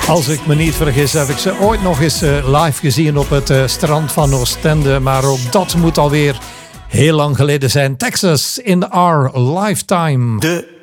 Als ik me niet vergis heb ik ze ooit nog eens live gezien op het strand van Oostende. Maar ook dat moet alweer heel lang geleden zijn. Texas in our lifetime.